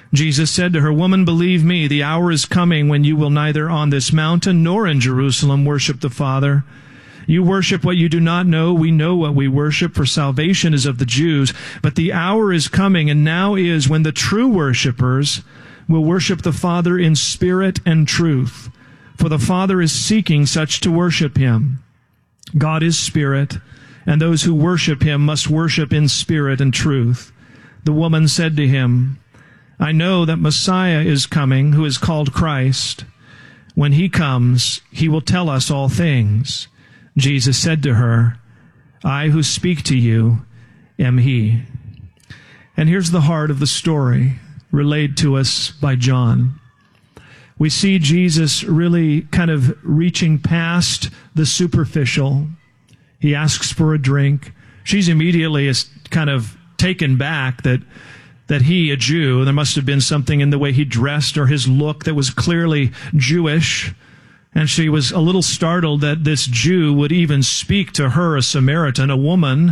Jesus said to her, "Woman, believe me, the hour is coming when you will neither on this mountain nor in Jerusalem worship the Father. You worship what you do not know. We know what we worship, for salvation is of the Jews. But the hour is coming, and now is, when the true worshipers will worship the Father in spirit and truth. For the Father is seeking such to worship Him. God is spirit, and those who worship Him must worship in spirit and truth." The woman said to Him, "I know that Messiah is coming, who is called Christ. When He comes, He will tell us all things." Jesus said to her, "I who speak to you am He." And here's the heart of the story relayed to us by John. We see Jesus really kind of reaching past the superficial. He asks for a drink. She's immediately kind of taken back that he, a Jew, there must have been something in the way he dressed or his look that was clearly Jewish. And she was a little startled that this Jew would even speak to her, a Samaritan, a woman,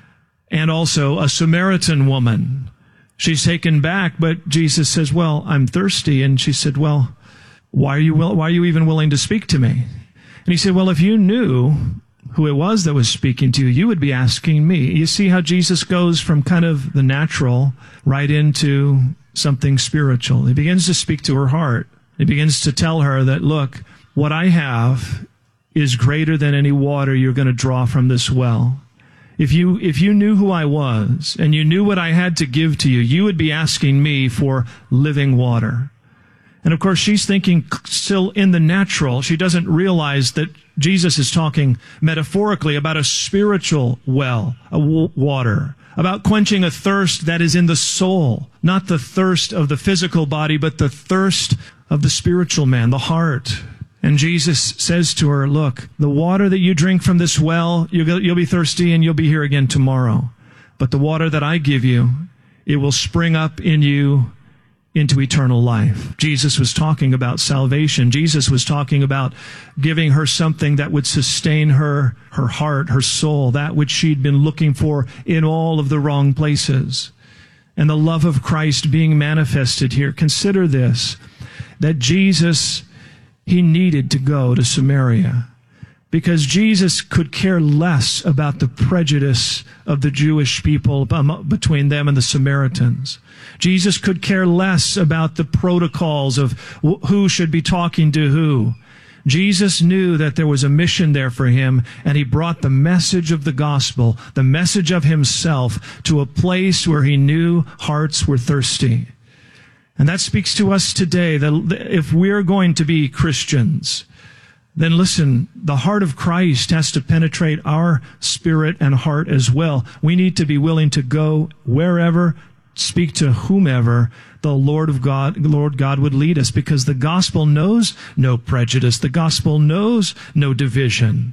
and also a Samaritan woman. She's taken back, but Jesus says, "Well, I'm thirsty." And she said, "Well, why are you even willing to speak to me?" And he said, "Well, if you knew who it was that was speaking to you, you would be asking me." You see how Jesus goes from kind of the natural right into something spiritual. He begins to speak to her heart. He begins to tell her that, look, what I have is greater than any water you're going to draw from this well. If you knew who I was and you knew what I had to give to you, you would be asking me for living water. And of course, she's thinking still in the natural. She doesn't realize that Jesus is talking metaphorically about a spiritual well, water, about quenching a thirst that is in the soul, not the thirst of the physical body, but the thirst of the spiritual man, the heart. And Jesus says to her, "Look, the water that you drink from this well, you'll be thirsty and you'll be here again tomorrow. But the water that I give you, it will spring up in you into eternal life." Jesus was talking about salvation. Jesus was talking about giving her something that would sustain her heart, her soul, that which she'd been looking for in all of the wrong places. And the love of Christ being manifested here. Consider this, that Jesus, He needed to go to Samaria because Jesus could care less about the prejudice of the Jewish people between them and the Samaritans. Jesus could care less about the protocols of who should be talking to who. Jesus knew that there was a mission there for Him, and He brought the message of the gospel, the message of Himself, to a place where He knew hearts were thirsty. And that speaks to us today, that if we're going to be Christians, then listen, the heart of Christ has to penetrate our spirit and heart as well. We need to be willing to go wherever, speak to whomever the Lord God would lead us, because the gospel knows no prejudice. The gospel knows no division.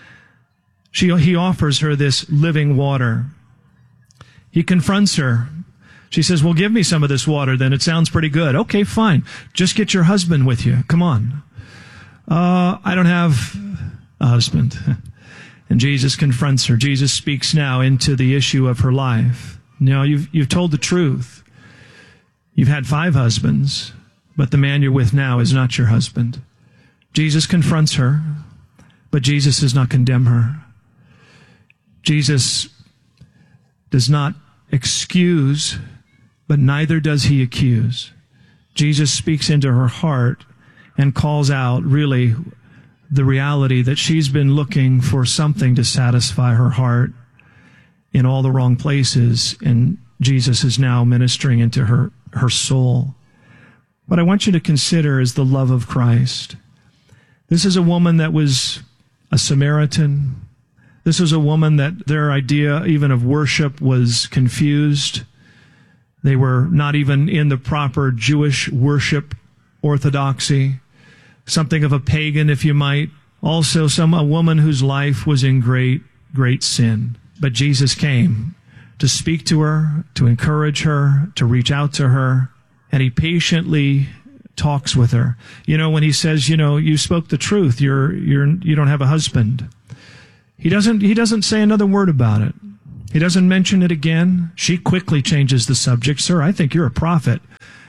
He offers her this living water. He confronts her. She says, "Well, give me some of this water then. It sounds pretty good." "Okay, fine. Just get your husband with you. Come on." "I don't have a husband." And Jesus confronts her. Jesus speaks now into the issue of her life. "Now, you've told the truth. You've had 5 husbands, but the man you're with now is not your husband." Jesus confronts her, but Jesus does not condemn her. Jesus does not excuse, but neither does He accuse. Jesus speaks into her heart and calls out really the reality that she's been looking for something to satisfy her heart in all the wrong places, and Jesus is now ministering into her soul. What I want you to consider is the love of Christ. This is a woman that was a Samaritan. This was a woman that their idea even of worship was confused. They were not even in the proper Jewish worship orthodoxy. Something of a pagan, if you might. Also, a woman whose life was in great, great sin. But Jesus came to speak to her, to encourage her, to reach out to her, and He patiently talks with her. When He says, you spoke the truth, you don't have a husband. He doesn't say another word about it. He doesn't mention it again. She quickly changes the subject. "Sir, I think you're a prophet."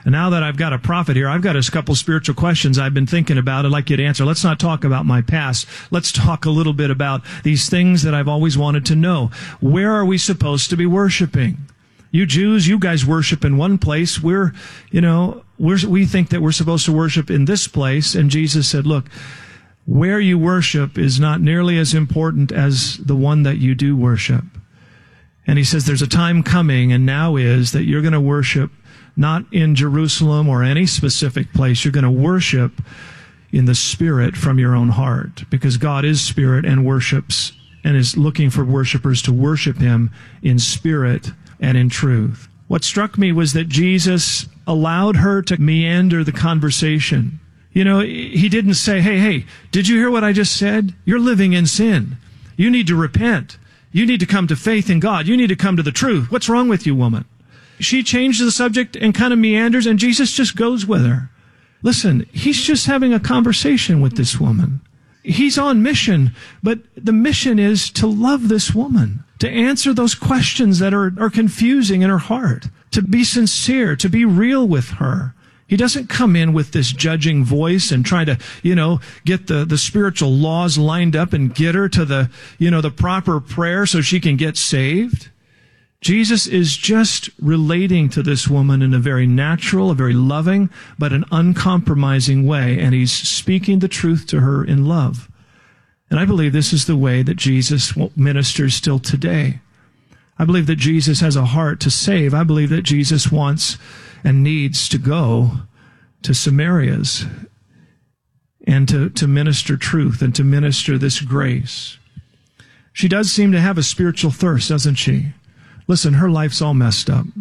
And now that I've got a prophet here, I've got a couple spiritual questions I've been thinking about. I'd like you to answer. Let's not talk about my past. Let's talk a little bit about these things that I've always wanted to know. Where are we supposed to be worshiping? You Jews, you guys worship in one place. We think that we're supposed to worship in this place. And Jesus said, look, where you worship is not nearly as important as the one that you do worship. And he says there's a time coming, and now is, that you're going to worship not in Jerusalem or any specific place. You're going to worship in the Spirit from your own heart, because God is Spirit and worships and is looking for worshipers to worship Him in spirit and in truth. What struck me was that Jesus allowed her to meander the conversation. He didn't say, hey, did you hear what I just said? You're living in sin. You need to repent. You need to come to faith in God. You need to come to the truth. What's wrong with you, woman? She changed the subject and kind of meanders, and Jesus just goes with her. Listen, he's just having a conversation with this woman. He's on mission, but the mission is to love this woman, to answer those questions that are confusing in her heart, to be sincere, to be real with her. He doesn't come in with this judging voice and try to, get the spiritual laws lined up and get her to the proper prayer so she can get saved. Jesus is just relating to this woman in a very natural, a very loving, but an uncompromising way, and he's speaking the truth to her in love. And I believe this is the way that Jesus ministers still today. I believe that Jesus has a heart to save. I believe that Jesus wants and needs to go to Samarias and to minister truth and to minister this grace. She does seem to have a spiritual thirst, doesn't she? Listen, her life's all messed up.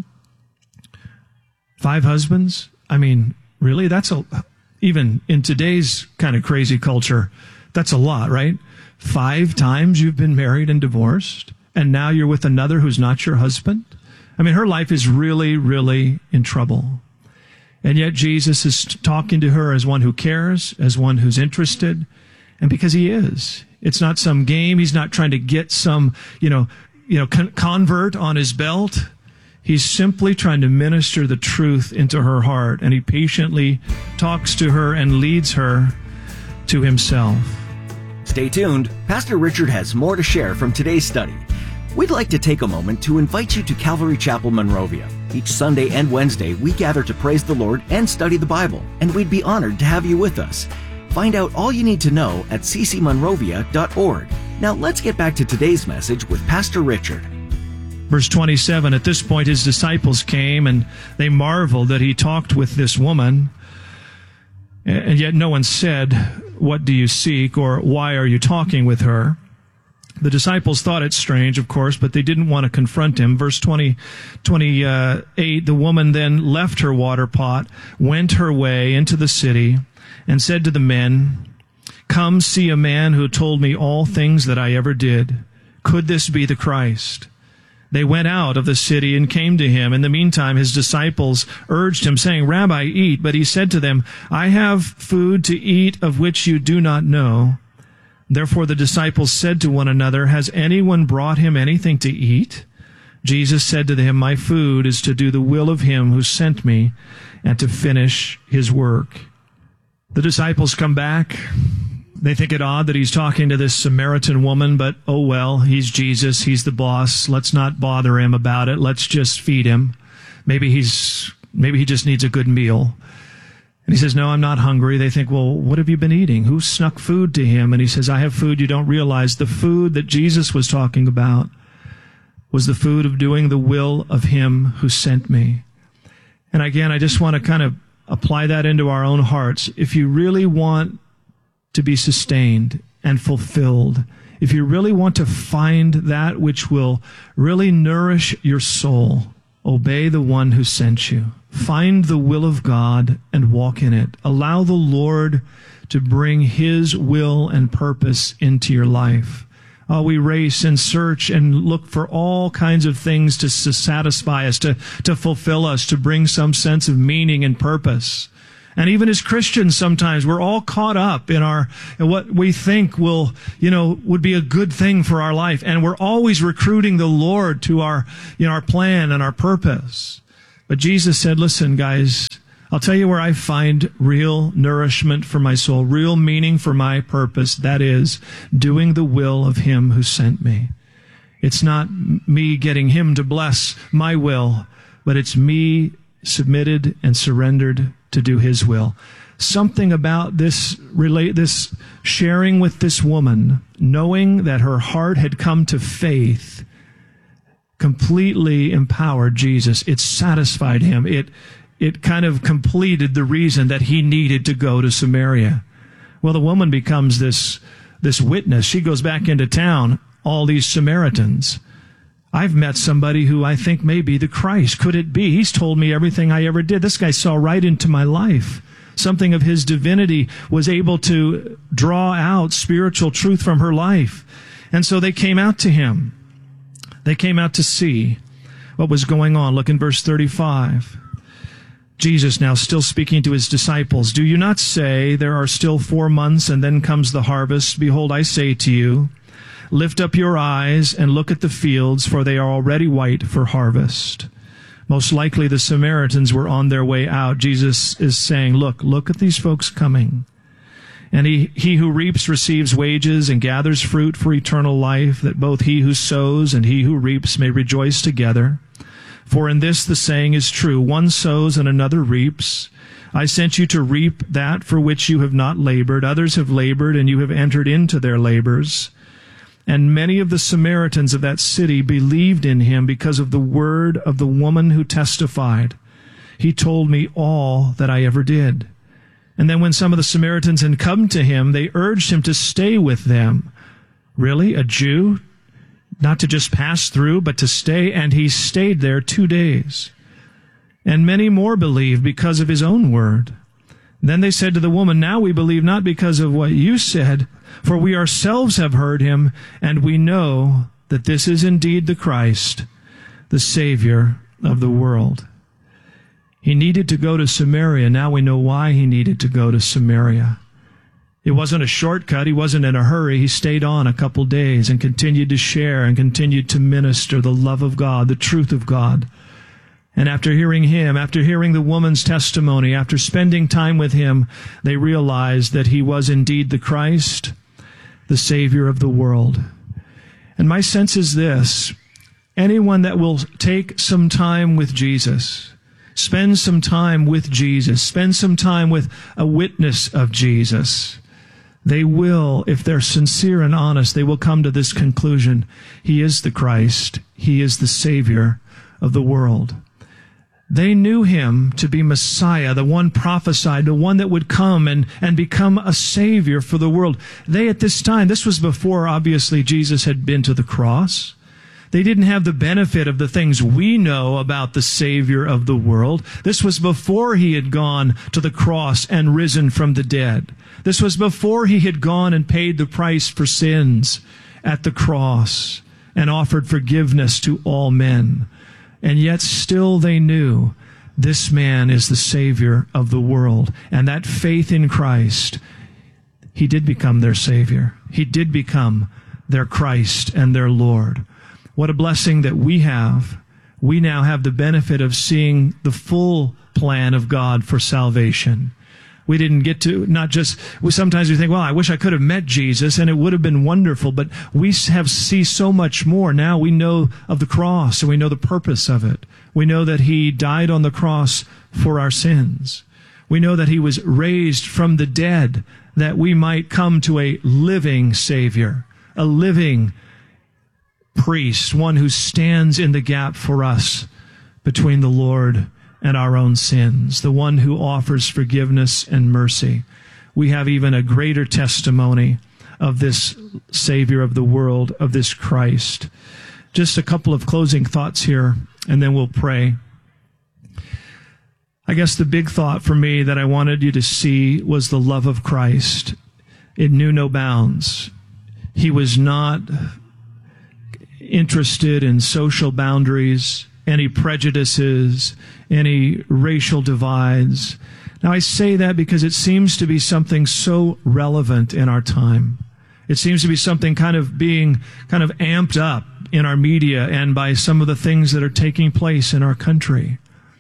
5 husbands? I mean, really? Even in today's kind of crazy culture, that's a lot, right? 5 times you've been married and divorced, and now you're with another who's not your husband? I mean, her life is really, really in trouble. And yet Jesus is talking to her as one who cares, as one who's interested, and because he is. It's not some game. He's not trying to get some, convert on his belt. He's simply trying to minister the truth into her heart, and he patiently talks to her and leads her to himself. Stay tuned. Pastor Richard has more to share from today's study. We'd like to take a moment to invite you to Calvary Chapel, Monrovia. Each Sunday and Wednesday, we gather to praise the Lord and study the Bible, and we'd be honored to have you with us. Find out all you need to know at ccmonrovia.org. Now let's get back to today's message with Pastor Richard. Verse 27, at this point his disciples came and they marveled that he talked with this woman. And yet no one said, "What do you seek?" or "Why are you talking with her?" The disciples thought it strange, of course, but they didn't want to confront him. Verse 28, the woman then left her water pot, went her way into the city, and said to the men, "Come see a man who told me all things that I ever did. Could this be the Christ?" They went out of the city and came to him. In the meantime, his disciples urged him, saying, "Rabbi, eat." But he said to them, "I have food to eat of which you do not know." Therefore the disciples said to one another, "Has anyone brought him anything to eat?" Jesus said to them, "My food is to do the will of him who sent me and to finish his work." The disciples come back. They think it odd that he's talking to this Samaritan woman, but oh well, he's Jesus, he's the boss. Let's not bother him about it. Let's just feed him. Maybe he just needs a good meal. And he says, "No, I'm not hungry." They think, "Well, what have you been eating? Who snuck food to him?" And he says, "I have food you don't realize." The food that Jesus was talking about was the food of doing the will of him who sent me. And again, I just want to kind of apply that into our own hearts. If you really want to be sustained and fulfilled, if you really want to find that which will really nourish your soul, obey the one who sent you. Find the will of God and walk in it. Allow the Lord to bring his will and purpose into your life. We race and search and look for all kinds of things to satisfy us, to fulfill us, to bring some sense of meaning and purpose. And even as Christians, sometimes we're all caught up in what we think would be a good thing for our life. And we're always recruiting the Lord to our plan and our purpose. But Jesus said, "Listen, guys, I'll tell you where I find real nourishment for my soul, real meaning for my purpose. That is doing the will of Him who sent me. It's not me getting Him to bless my will, but it's me submitted and surrendered to do His will. Something about this sharing with this woman, knowing that her heart had come to faith, completely empowered Jesus. It satisfied Him. It kind of completed the reason that He needed to go to Samaria. Well, the woman becomes this witness. She goes back into town, all these Samaritans. I've met somebody who I think may be the Christ. Could it be? He's told me everything I ever did. This guy saw right into my life. Something of His divinity was able to draw out spiritual truth from her life. And so they came out to Him. They came out to see what was going on. Look in verse 35. Jesus now still speaking to His disciples. Do you not say, there are still 4 months and then comes the harvest? Behold, I say to you, lift up your eyes and look at the fields, for they are already white for harvest. Most likely the Samaritans were on their way out. Jesus is saying, look at these folks coming. And he who reaps receives wages and gathers fruit for eternal life, that both he who sows and he who reaps may rejoice together. For in this the saying is true, one sows and another reaps. I sent you to reap that for which you have not labored. Others have labored, and you have entered into their labors. And many of the Samaritans of that city believed in Him because of the word of the woman who testified, He told me all that I ever did. And then when some of the Samaritans had come to Him, they urged Him to stay with them. Really? A Jew? Not to just pass through, but to stay. And He stayed there 2 days. And many more believed because of His own word. Then they said to the woman, now we believe not because of what you said, for we ourselves have heard Him, and we know that this is indeed the Christ, the Savior of the world. He needed to go to Samaria. Now we know why He needed to go to Samaria. It wasn't a shortcut. He wasn't in a hurry. He stayed on a couple days and continued to share and continued to minister the love of God, the truth of God. And after hearing Him, after hearing the woman's testimony, after spending time with Him, they realized that He was indeed the Christ, the Savior of the world. And my sense is this: anyone that will take some time with Jesus, spend some time with Jesus, spend some time with a witness of Jesus, they will, if they're sincere and honest, they will come to this conclusion: He is the Christ, He is the Savior of the world. They knew Him to be Messiah, the one prophesied, the one that would come and become a Savior for the world. They at this time, this was before obviously Jesus had been to the cross. They didn't have the benefit of the things we know about the Savior of the world. This was before He had gone to the cross and risen from the dead. This was before He had gone and paid the price for sins at the cross and offered forgiveness to all men. And yet still they knew this man is the Savior of the world. And that faith in Christ, He did become their Savior. He did become their Christ and their Lord. What a blessing that we have. We now have the benefit of seeing the full plan of God for salvation. We didn't get to, sometimes we think, well, I wish I could have met Jesus and it would have been wonderful, but we see so much more. Now we know of the cross and we know the purpose of it. We know that He died on the cross for our sins. We know that He was raised from the dead that we might come to a living Savior, a living priest, one who stands in the gap for us between the Lord and our own sins, the one who offers forgiveness and mercy. We have even a greater testimony of this Savior of the world, of this Christ. Just a couple of closing thoughts here, and then we'll pray. I guess the big thought for me that I wanted you to see was the love of Christ. It knew no bounds. He was not interested in social boundaries, any prejudices, any racial divides. Now, I say that because it seems to be something so relevant in our time. It seems to be something being amped up in our media and by some of the things that are taking place in our country.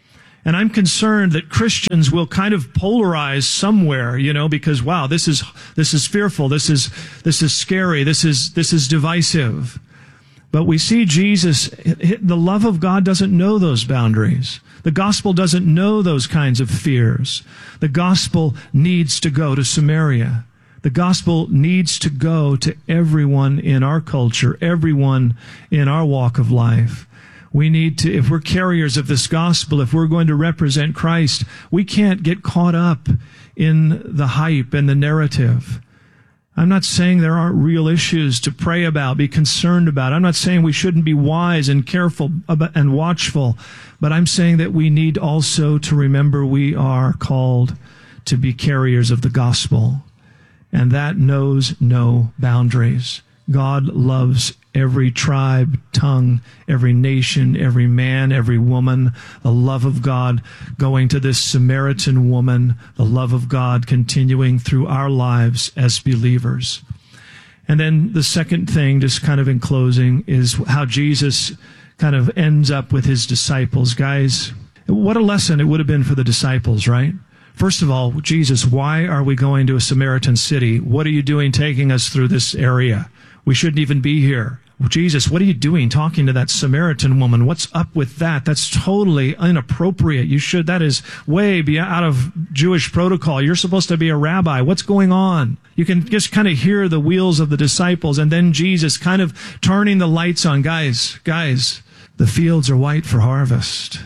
And I'm concerned that Christians will kind of polarize somewhere, because wow, this is fearful, this is scary, this is divisive. But we see Jesus, the love of God doesn't know those boundaries. The gospel doesn't know those kinds of fears. The gospel needs to go to Samaria. The gospel needs to go to everyone in our culture, everyone in our walk of life. We need to, if we're carriers of this gospel, if we're going to represent Christ, we can't get caught up in the hype and the narrative. I'm not saying there aren't real issues to pray about, be concerned about. I'm not saying we shouldn't be wise and careful and watchful, but I'm saying that we need also to remember we are called to be carriers of the gospel, and that knows no boundaries. God loves every tribe, tongue, every nation, every man, every woman. The love of God going to this Samaritan woman, the love of God continuing through our lives as believers. And then the second thing, just kind of in closing, is how Jesus kind of ends up with his disciples. Guys, what a lesson it would have been for the disciples, right? First of all, Jesus, why are we going to a Samaritan city? What are you doing taking us through this area? We shouldn't even be here. Jesus, what are you doing talking to that Samaritan woman? What's up with that? That's totally inappropriate. That is way out of Jewish protocol. You're supposed to be a rabbi. What's going on? You can just kind of hear the wheels of the disciples, and then Jesus kind of turning the lights on. Guys, the fields are white for harvest.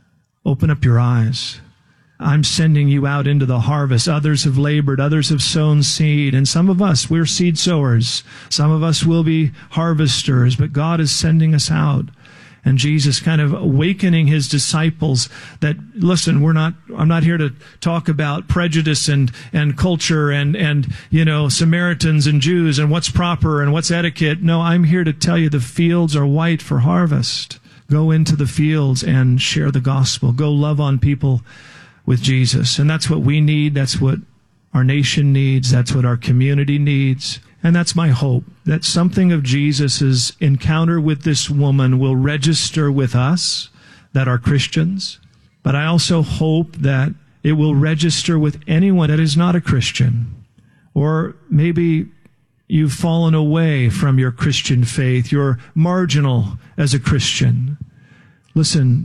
Open up your eyes. I'm sending you out into the harvest. Others have labored. Others have sown seed. And some of us, we're seed sowers. Some of us will be harvesters. But God is sending us out. And Jesus kind of awakening his disciples that, listen, I'm not here to talk about prejudice and culture and Samaritans and Jews and what's proper and what's etiquette. No, I'm here to tell you the fields are white for harvest. Go into the fields and share the gospel. Go love on people with Jesus. And that's what we need. That's what our nation needs. That's what our community needs. And that's my hope, that something of Jesus' encounter with this woman will register with us that are Christians. But I also hope that it will register with anyone that is not a Christian. Or maybe you've fallen away from your Christian faith. You're marginal as a Christian. Listen,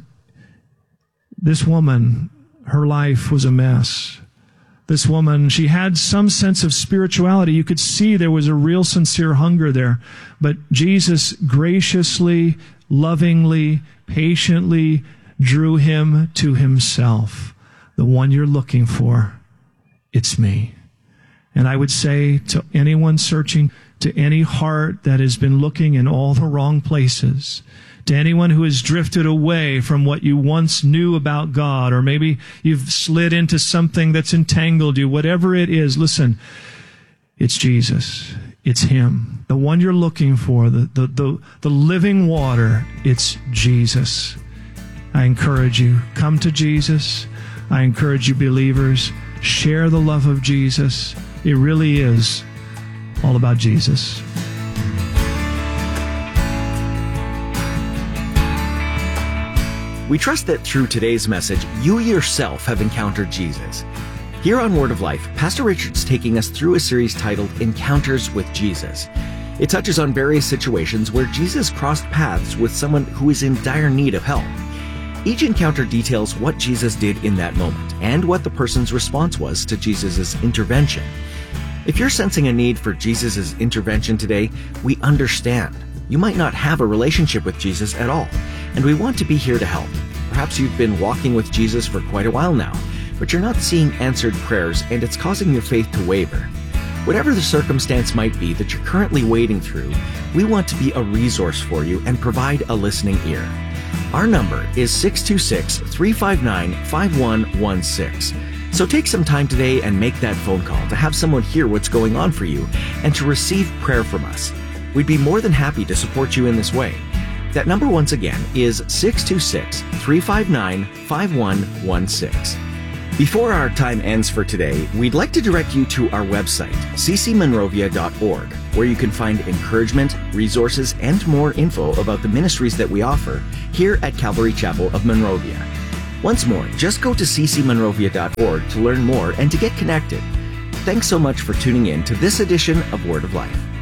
this woman, her life was a mess. This woman, she had some sense of spirituality. You could see there was a real sincere hunger there. But Jesus graciously, lovingly, patiently drew him to himself. The one you're looking for, it's me. And I would say to anyone searching, to any heart that has been looking in all the wrong places, to anyone who has drifted away from what you once knew about God, or maybe you've slid into something that's entangled you, whatever it is, listen, it's Jesus. It's him. The one you're looking for, the living water, it's Jesus. I encourage you, come to Jesus. I encourage you, believers, share the love of Jesus. It really is all about Jesus. We trust that through today's message, you yourself have encountered Jesus. Here on Word of Life, Pastor Richard's taking us through a series titled Encounters with Jesus. It touches on various situations where Jesus crossed paths with someone who is in dire need of help. Each encounter details what Jesus did in that moment and what the person's response was to Jesus' intervention. If you're sensing a need for Jesus' intervention today, we understand. You might not have a relationship with Jesus at all, and we want to be here to help. Perhaps you've been walking with Jesus for quite a while now, but you're not seeing answered prayers, and it's causing your faith to waver. Whatever the circumstance might be that you're currently wading through, we want to be a resource for you and provide a listening ear. Our number is 626-359-5116. So take some time today and make that phone call to have someone hear what's going on for you and to receive prayer from us. We'd be more than happy to support you in this way. That number once again is 626-359-5116. Before our time ends for today, we'd like to direct you to our website, ccmonrovia.org, where you can find encouragement, resources, and more info about the ministries that we offer here at Calvary Chapel of Monrovia. Once more, just go to ccmonrovia.org to learn more and to get connected. Thanks so much for tuning in to this edition of Word of Life.